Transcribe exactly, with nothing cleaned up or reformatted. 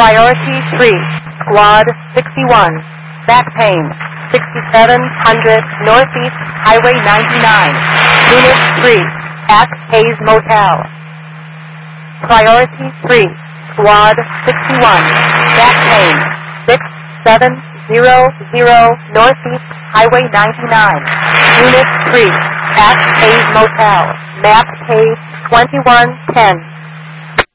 Priority three, Squad sixty-one, back pain, sixty-seven hundred Northeast Highway ninety-nine, Unit three, at Hayes Motel. Priority three, Squad sixty-one, back pain, six seven zero zero Northeast Highway ninety-nine, Unit three, at Hayes Motel, map page twenty-one ten.